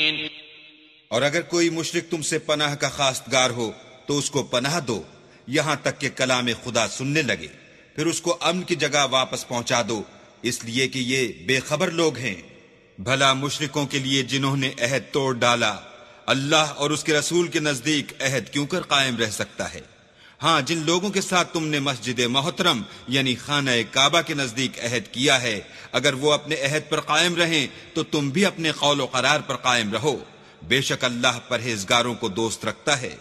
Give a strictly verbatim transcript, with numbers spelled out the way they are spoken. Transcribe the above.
और अगर कोई मुशरिक तुमसे पनाह का खास्तगार हो तो उसको पनाह दो, यहां तक कि कलाम खुदा सुनने लगे, फिर उसको अमन की जगह वापस पहुंचा दो, इसलिए कि ये बेखबर लोग हैं। भला मुशरिकों के लिए जिन्होंने अहद तोड़ डाला, अल्लाह और उसके रसूल के नजदीक अहद क्यों कर कायम रह सकता है? हाँ, जिन लोगों के साथ तुमने मस्जिद मोहतरम यानी खाना काबा के नजदीक अहद किया है, अगर वो अपने अहद पर कायम रहें तो तुम भी अपने कौल व करार पर कायम रहो। बेशक अल्लाह परहेजगारों को दोस्त रखता है।